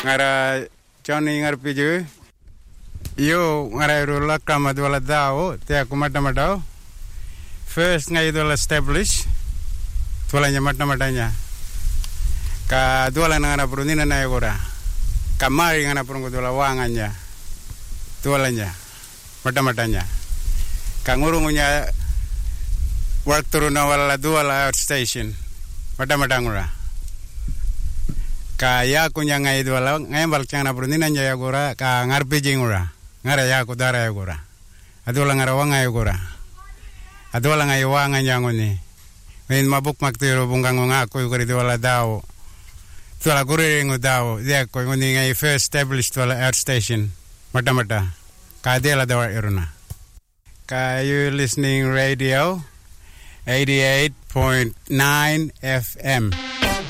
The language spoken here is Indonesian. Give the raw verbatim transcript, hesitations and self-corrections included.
ngara Johnny ngar piju yo ngara rula kama dwala dao te aku mata matao first ngai dwala establish dwala nya mata matanya ka dwala ngana prunina na yogora kamari ngana prungu dwala wanganya dwala nya mata matanya ka ngurungunya work turuna wala dwala outstation mata matangura ka ya kunya ngai dwala ngai balchana prunina nya yagora ka ngarpe jingura ngara ya kudara yagora adola ngara wanga yagora adola ngai wanga nyangoni men mabuk maktiro bungang ngako yugori dwala dao dwala gure ngo dao ya ko ngoni ngai first established dwala outstation mata mata ka dela dawa iruna ka you listening radio eighty-eight point nine F M